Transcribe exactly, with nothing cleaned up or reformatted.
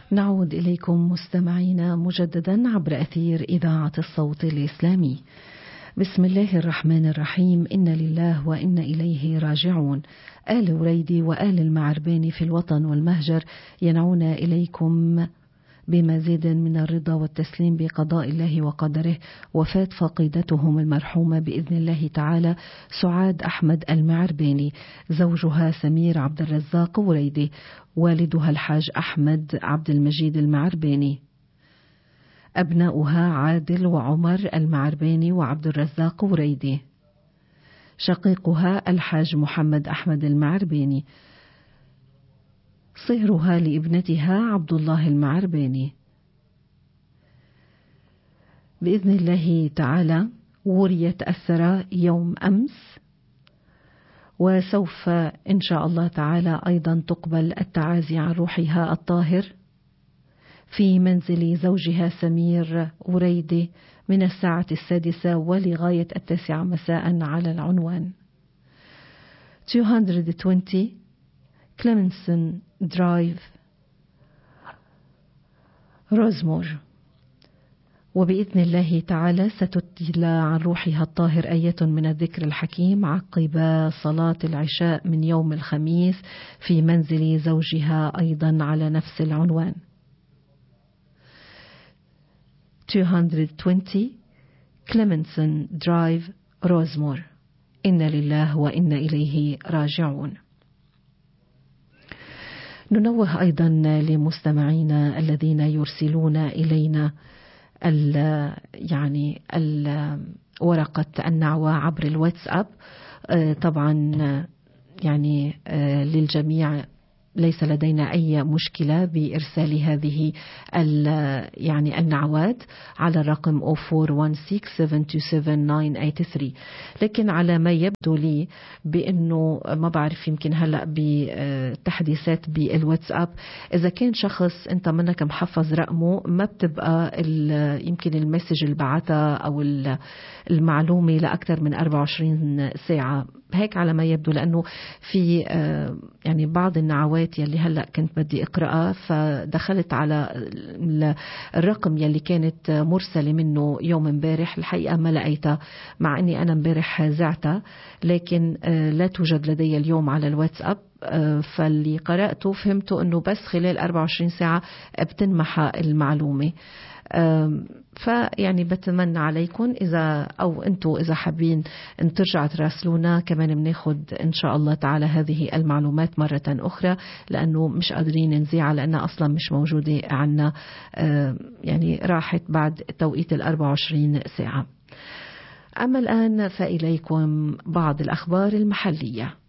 نعود إليكم مستمعينا مجددا عبر أثير إذاعة الصوت الإسلامي. بسم الله الرحمن الرحيم. إن لله وإن إليه راجعون. آل وريدي وآل المعرباني في الوطن والمهجر ينعون إليكم بمزيد من الرضا والتسليم بقضاء الله وقدره. وفاة فقيدتهم المرحومة بإذن الله تعالى سعاد أحمد المعرباني، زوجها سمير عبد الرزاق وريدي، والدها الحاج أحمد عبد المجيد المعرباني، أبناؤها عادل وعمر المعرباني وعبد الرزاق وريدي، شقيقها الحاج محمد أحمد المعرباني، صهرها لابنتها عبد الله المعرباني. بإذن الله تعالى وريت الثرى يوم أمس، وسوف إن شاء الله تعالى أيضا تقبل التعازي عن روحها الطاهر في منزل زوجها سمير وريدي من الساعة السادسة ولغاية التاسعة مساء على العنوان مئتين وعشرين كليمنسون درايف، روزمور. وبإذن الله تعالى ستتلى عن روحها الطاهر آية من الذكر الحكيم عقب صلاة العشاء من يوم الخميس في منزل زوجها أيضا على نفس العنوان مئتين وعشرين كليمنسون درايف، روزمور. إن لله وإن إليه راجعون. ننوه أيضا لمستمعينا الذين يرسلون إلينا ال يعني ال ورقة النعوة عبر الواتساب. طبعا يعني للجميع ليس لدينا أي مشكلة بإرسال هذه يعني النعوات على الرقم صفر أربعة واحد ستة سبعة اثنين سبعة تسعة ثمانية ثمانية. لكن على ما يبدو لي بأنه ما بعرف، يمكن هلأ بتحديثات بالواتساب إذا كان شخص أنت منك محفظ رقمه ما بتبقى يمكن المسج اللي بعتها أو المعلومة لأكثر من أربعة وعشرين ساعة هيك على ما يبدو، لأنه في يعني بعض النعوات يلي هلأ كنت بدي أقرأها فدخلت على الرقم يلي كانت مرسلة منه يوم امبارح، الحقيقة ما لقيتها مع أني أنا امبارح زعتها، لكن لا توجد لدي اليوم على الواتساب. فاللي قرأته فهمته أنه بس خلال أربعة وعشرين ساعة بتنمح المعلومة. فيعني بتمنى عليكم إذا أو أنتوا إذا حابين أن ترجع تراسلونا كمان بناخد إن شاء الله تعالى هذه المعلومات مرة أخرى، لأنه مش قادرين نذيعها لأنها أصلا مش موجودة عنا، يعني راحت بعد توقيت الأربعة وعشرين ساعة. أما الآن فإليكم بعض الأخبار المحلية.